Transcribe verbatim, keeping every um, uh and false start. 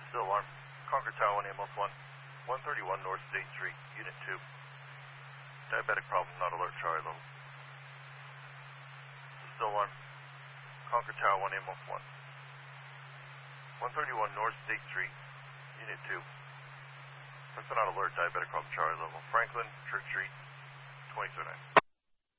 Still alarm. Concord Tower one ambulance one. one thirty-one North State Street, Unit two. Diabetic problem, not alert, Charlie level. Still alarm. Concord Tower one ambulance one. one thirty-one North State Street, Unit two. Person not alert, diabetic problem, Charlie level. Franklin, Church Street, twenty-two nine.